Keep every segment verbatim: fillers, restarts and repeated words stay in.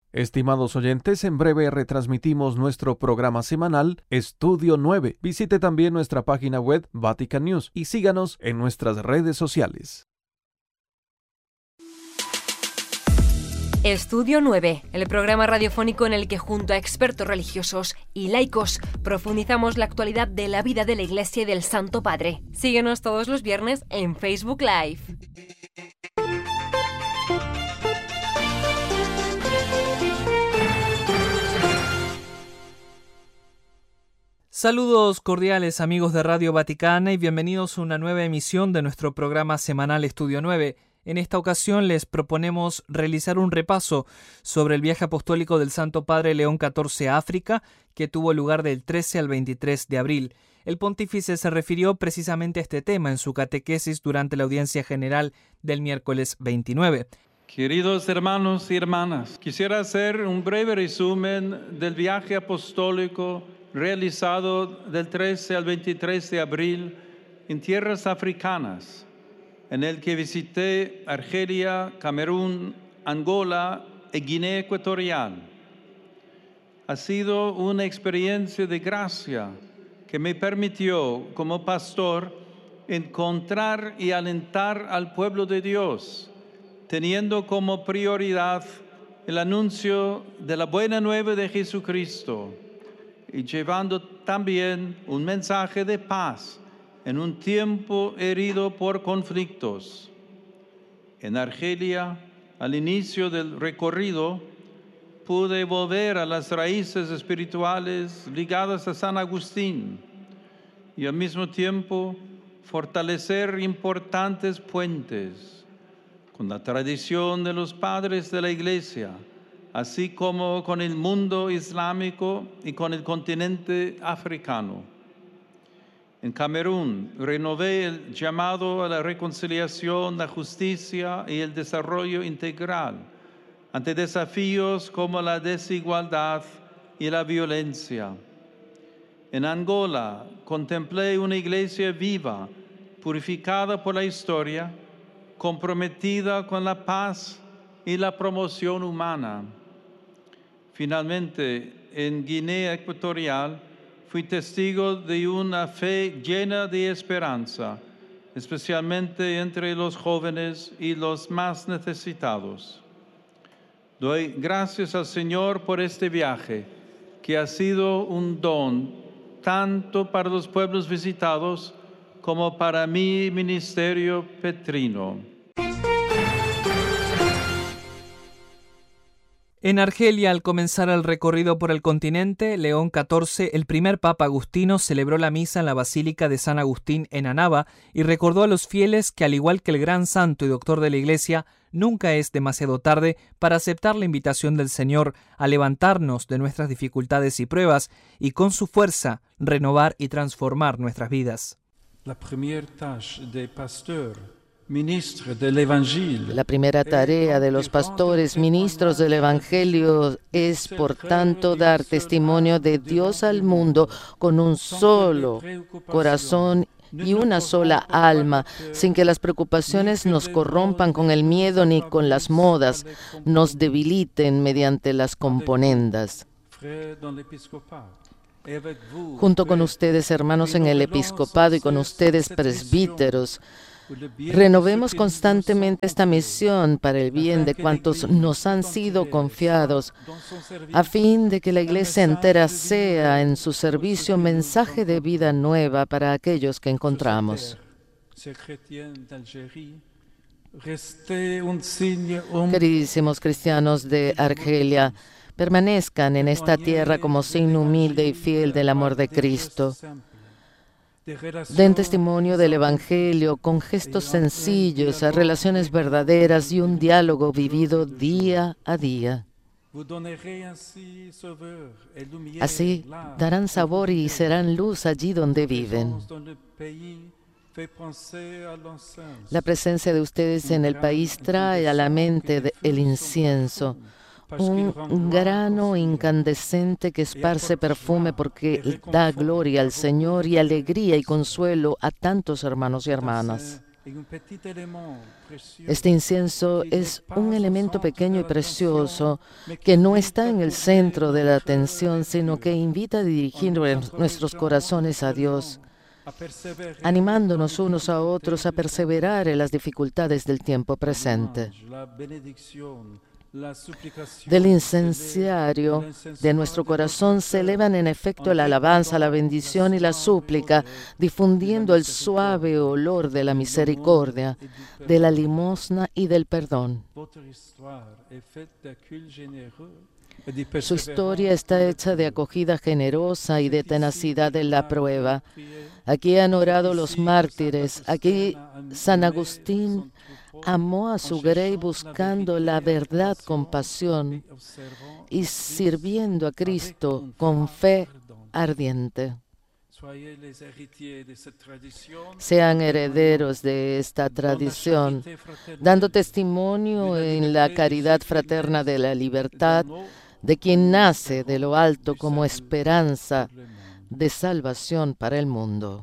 Estimados oyentes, en breve retransmitimos nuestro programa semanal Estudio nueve. Visite también nuestra página web Vatican News y síganos en nuestras redes sociales. Estudio nueve, el programa radiofónico en el que junto a expertos religiosos y laicos profundizamos la actualidad de la vida de la Iglesia y del Santo Padre. Síguenos todos los viernes en Facebook Live. Saludos cordiales amigos de Radio Vaticana y bienvenidos a una nueva emisión de nuestro programa semanal Estudio nueve. En esta ocasión les proponemos realizar un repaso sobre el viaje apostólico del Santo Padre León catorce a África, que tuvo lugar del trece al veintitrés de abril. El pontífice se refirió precisamente a este tema en su catequesis durante la audiencia general del miércoles veintinueve. Queridos hermanos y hermanas, quisiera hacer un breve resumen del viaje apostólico realizado del trece al veintitrés de abril en tierras africanas, en el que visité Argelia, Camerún, Angola y Guinea Ecuatorial. Ha sido una experiencia de gracia que me permitió, como pastor, encontrar y alentar al pueblo de Dios, teniendo como prioridad el anuncio de la buena nueva de Jesucristo y llevando también un mensaje de paz en un tiempo herido por conflictos. En Argelia, al inicio del recorrido, pude volver a las raíces espirituales ligadas a San Agustín y al mismo tiempo fortalecer importantes puentes con la tradición de los padres de la Iglesia, así como con el mundo islámico y con el continente africano. En Camerún, renové el llamado a la reconciliación, la justicia y el desarrollo integral ante desafíos como la desigualdad y la violencia. En Angola, contemplé una iglesia viva, purificada por la historia, comprometida con la paz y la promoción humana. Finalmente, en Guinea Ecuatorial, fui testigo de una fe llena de esperanza, especialmente entre los jóvenes y los más necesitados. Doy gracias al Señor por este viaje, que ha sido un don tanto para los pueblos visitados como para mi ministerio petrino. En Argelia, al comenzar el recorrido por el continente, León catorce, el primer Papa Agustino, celebró la misa en la Basílica de San Agustín en Annaba y recordó a los fieles que, al igual que el gran santo y doctor de la Iglesia, nunca es demasiado tarde para aceptar la invitación del Señor a levantarnos de nuestras dificultades y pruebas y con su fuerza renovar y transformar nuestras vidas. La première tâche des pasteurs, La primera tarea de los pastores, ministros del Evangelio, es, por tanto, dar testimonio de Dios al mundo con un solo corazón y una sola alma, sin que las preocupaciones nos corrompan con el miedo ni con las modas, nos debiliten mediante las componendas. Junto con ustedes, hermanos en el episcopado, y con ustedes, presbíteros, renovemos constantemente esta misión para el bien de cuantos nos han sido confiados, a fin de que la Iglesia entera sea en su servicio mensaje de vida nueva para aquellos que encontramos. Queridísimos cristianos de Argelia, permanezcan en esta tierra como signo humilde y fiel del amor de Cristo. Den testimonio del Evangelio con gestos sencillos, a relaciones verdaderas y un diálogo vivido día a día. Así darán sabor y serán luz allí donde viven. La presencia de ustedes en el país trae a la mente el incienso, un grano incandescente que esparce perfume porque da gloria al Señor y alegría y consuelo a tantos hermanos y hermanas. Este incienso es un elemento pequeño y precioso que no está en el centro de la atención, sino que invita a dirigir nuestros corazones a Dios, animándonos unos a otros a perseverar en las dificultades del tiempo presente. Del incenciario de nuestro corazón se elevan en efecto la alabanza, la bendición y la súplica, difundiendo el suave olor de la misericordia, de la limosna y del perdón. Su historia está hecha de acogida generosa y de tenacidad en la prueba. Aquí han orado los mártires, aquí San Agustín amó a su grey buscando la verdad con pasión y sirviendo a Cristo con fe ardiente. Sean herederos de esta tradición, dando testimonio en la caridad fraterna de la libertad, de quien nace de lo alto como esperanza de salvación para el mundo.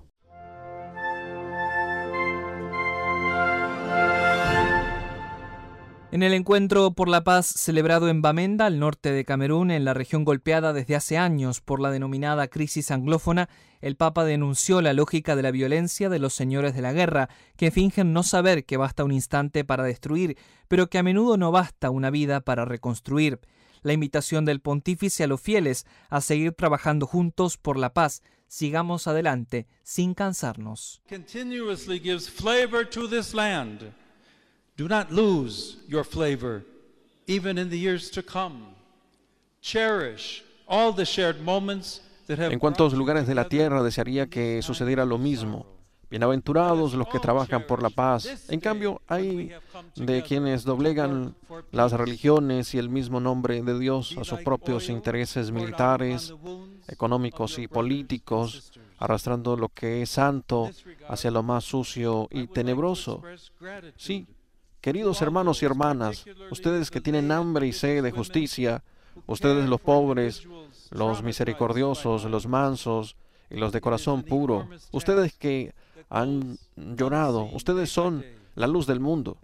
En el encuentro por la paz celebrado en Bamenda, al norte de Camerún, en la región golpeada desde hace años por la denominada crisis anglófona, el Papa denunció la lógica de la violencia de los señores de la guerra, que fingen no saber que basta un instante para destruir, pero que a menudo no basta una vida para reconstruir. La invitación del pontífice a los fieles a seguir trabajando juntos por la paz. Sigamos adelante, sin cansarnos. Continuously gives flavor to this land. Do not lose your flavor, even in the years to come. Cherish all the shared moments that have. En cuantos lugares de la tierra desearía que sucediera lo mismo. Bienaventurados los que trabajan por la paz. En cambio, hay de quienes doblegan las religiones y el mismo nombre de Dios a sus propios intereses militares, económicos y políticos, arrastrando lo que es santo hacia lo más sucio y tenebroso. Sí. Queridos hermanos y hermanas, ustedes que tienen hambre y sed de justicia, ustedes los pobres, los misericordiosos, los mansos y los de corazón puro, ustedes que han llorado, ustedes son la luz del mundo.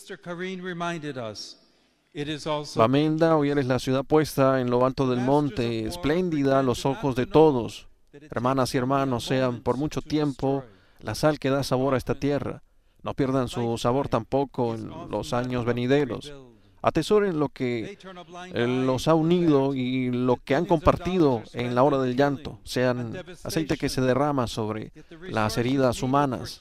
Bamenda, hoy eres la ciudad puesta en lo alto del monte, espléndida a los ojos de todos. Hermanas y hermanos, sean por mucho tiempo la sal que da sabor a esta tierra. No pierdan su sabor tampoco en los años venideros. Atesoren lo que los ha unido y lo que han compartido en la hora del llanto. Sean aceite que se derrama sobre las heridas humanas.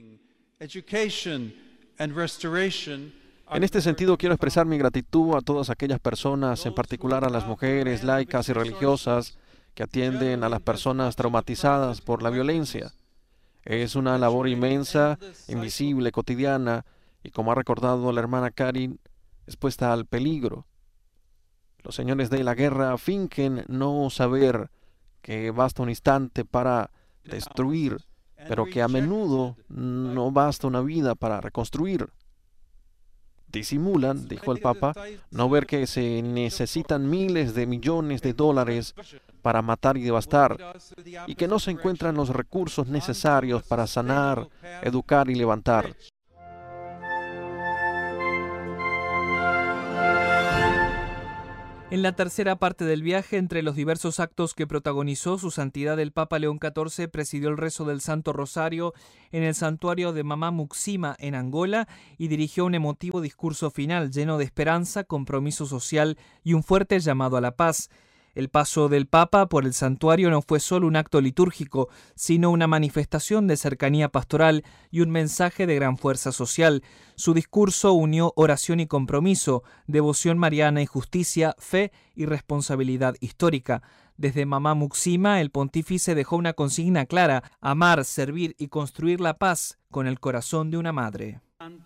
En este sentido, quiero expresar mi gratitud a todas aquellas personas, en particular a las mujeres, laicas y religiosas, que atienden a las personas traumatizadas por la violencia. Es una labor inmensa, invisible, cotidiana, y como ha recordado la hermana Karin, expuesta al peligro. Los señores de la guerra fingen no saber que basta un instante para destruir, pero que a menudo no basta una vida para reconstruir. Disimulan, dijo el Papa, no ver que se necesitan miles de millones de dólares para matar y devastar, y que no se encuentran los recursos necesarios para sanar, educar y levantar. En la tercera parte del viaje, entre los diversos actos que protagonizó, su santidad el Papa León catorce presidió el rezo del Santo Rosario en el santuario de Mamá Muxima en Angola y dirigió un emotivo discurso final lleno de esperanza, compromiso social y un fuerte llamado a la paz. El paso del Papa por el santuario no fue solo un acto litúrgico, sino una manifestación de cercanía pastoral y un mensaje de gran fuerza social. Su discurso unió oración y compromiso, devoción mariana y justicia, fe y responsabilidad histórica. Desde Mamá Muxima, el pontífice dejó una consigna clara: amar, servir y construir la paz con el corazón de una madre.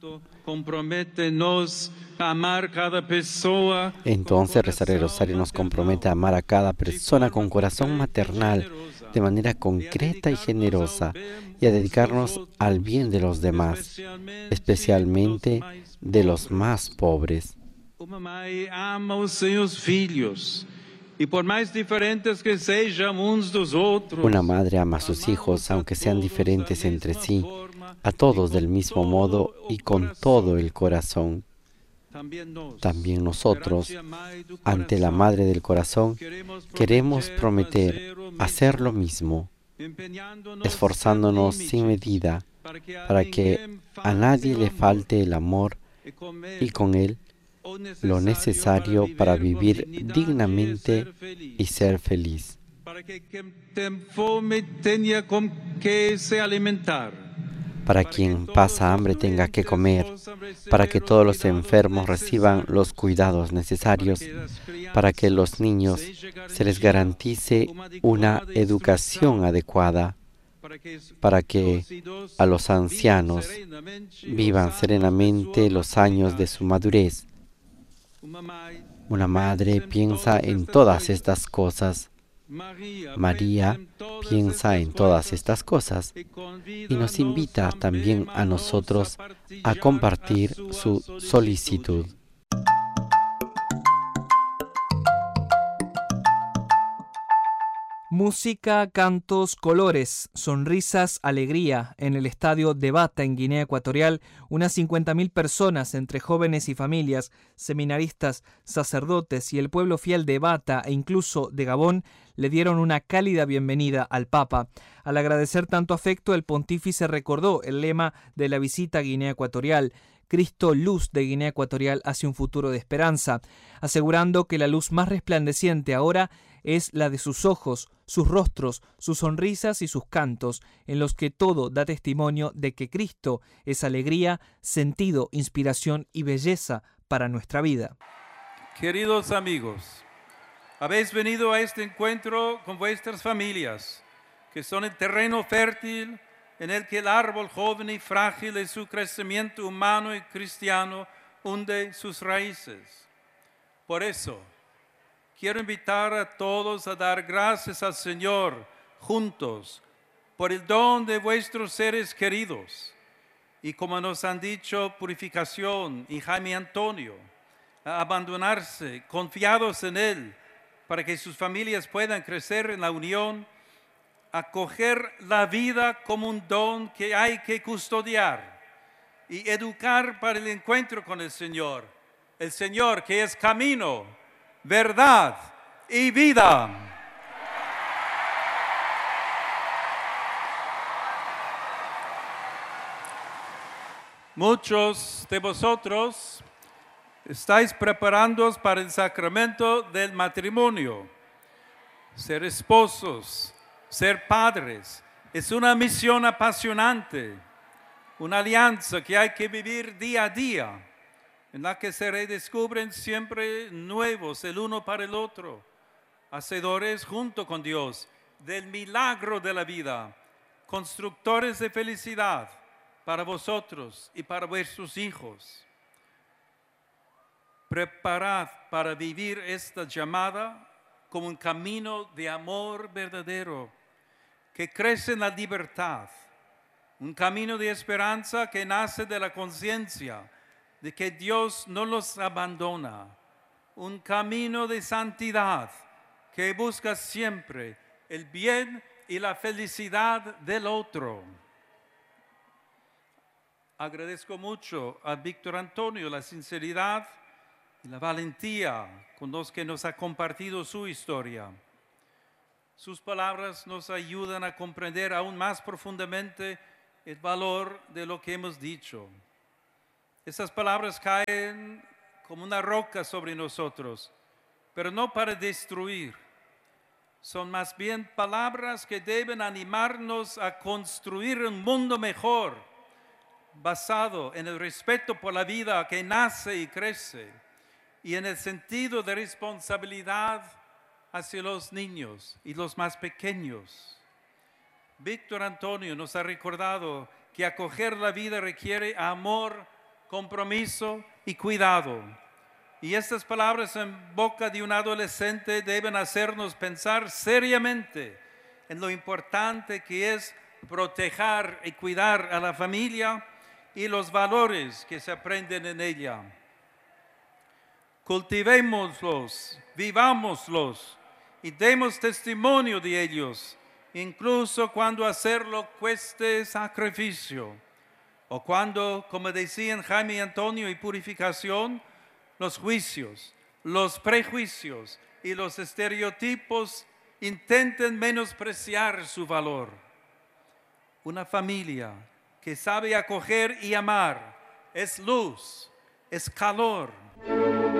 Entonces rezar el rosario nos compromete a amar a cada persona con corazón maternal, de manera concreta y generosa, y a dedicarnos al bien de los demás, especialmente de los más pobres. Una madre ama a sus hijos, aunque sean diferentes entre sí, a todos del mismo modo y con todo el corazón. También nosotros, ante la Madre del Corazón, queremos prometer hacer lo mismo, esforzándonos sin medida para que a nadie le falte el amor y con él lo necesario para vivir dignamente y ser feliz. Para quien pasa hambre tenga que comer, para que todos los enfermos reciban los cuidados necesarios, para que los niños se les garantice una educación adecuada, para que a los ancianos vivan serenamente los años de su madurez. Una madre piensa en todas estas cosas. María piensa en todas estas cosas y nos invita también a nosotros a compartir su solicitud. Música, cantos, colores, sonrisas, alegría. En el estadio de Bata, en Guinea Ecuatorial, unas cincuenta mil personas, entre jóvenes y familias, seminaristas, sacerdotes y el pueblo fiel de Bata e incluso de Gabón, le dieron una cálida bienvenida al Papa. Al agradecer tanto afecto, el pontífice recordó el lema de la visita a Guinea Ecuatorial: Cristo, luz de Guinea Ecuatorial hacia un futuro de esperanza, asegurando que la luz más resplandeciente ahora es la de sus ojos, sus rostros, sus sonrisas y sus cantos, en los que todo da testimonio de que Cristo es alegría, sentido, inspiración y belleza para nuestra vida. Queridos amigos, habéis venido a este encuentro con vuestras familias, que son el terreno fértil en el que el árbol joven y frágil de su crecimiento humano y cristiano hunde sus raíces. Por eso, quiero invitar a todos a dar gracias al Señor juntos por el don de vuestros seres queridos y, como nos han dicho Purificación y Jaime Antonio, a abandonarse confiados en Él para que sus familias puedan crecer en la unión, acoger la vida como un don que hay que custodiar y educar para el encuentro con el Señor, el Señor que es camino, verdad y vida. Muchos de vosotros estáis preparándoos para el sacramento del matrimonio. Ser esposos, ser padres, es una misión apasionante, una alianza que hay que vivir día a día, en la que se redescubren siempre nuevos el uno para el otro, hacedores junto con Dios del milagro de la vida, constructores de felicidad para vosotros y para vuestros hijos. Preparad para vivir esta llamada como un camino de amor verdadero que crece en la libertad, un camino de esperanza que nace de la conciencia de que Dios no los abandona, un camino de santidad que busca siempre el bien y la felicidad del otro. Agradezco mucho a Víctor Antonio la sinceridad y la valentía con los que nos ha compartido su historia. Sus palabras nos ayudan a comprender aún más profundamente el valor de lo que hemos dicho. Esas palabras caen como una roca sobre nosotros, pero no para destruir. Son más bien palabras que deben animarnos a construir un mundo mejor, basado en el respeto por la vida que nace y crece, y en el sentido de responsabilidad hacia los niños y los más pequeños. Víctor Antonio nos ha recordado que acoger la vida requiere amor, compromiso y cuidado. Y estas palabras en boca de un adolescente deben hacernos pensar seriamente en lo importante que es proteger y cuidar a la familia y los valores que se aprenden en ella. Cultivémoslos, vivámoslos y demos testimonio de ellos, incluso cuando hacerlo cueste sacrificio, O cuando, como decían Jaime y Antonio, y purificación, los juicios, los prejuicios y los estereotipos intenten menospreciar su valor. Una familia que sabe acoger y amar es luz, es calor,